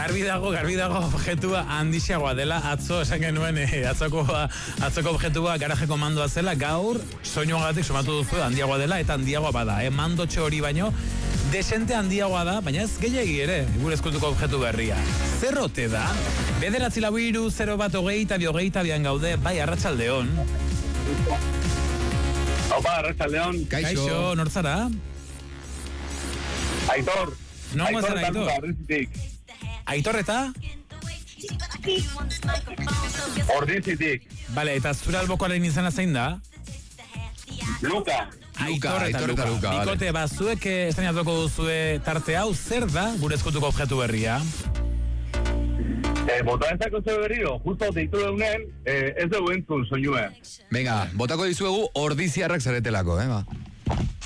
garbi dago objetua handixagoa dela, atzo esan genuen atzoko objetua garaje komandoa zela, gaur soinuagatik somatu duzu handiagoa dela eta handiagoa bada, mandotxo hori baino desente handiagoa da, baina ez gehiagi ere, gure eskutuko objektu berria. Zer ote da? 9430128 gaude, bai, arratsaldeon. Opa, arratsaldeon. Kaixo, nortzara? Aitor. Nongo zara Aitor? Aitor eta? Ordizitik. Bale, eta zure albokoaren izena zein da? Luka. Aitor eta Luka. Bikote, zuek estrenatuko duzue tarte hau, zer da gure eskutuko objektu berria? Bota ezako zeu berriro, justo deitu deunen, ez dugu entzun soinue. Venga, botako dizuegu ordiziarrak zaretelako, ba.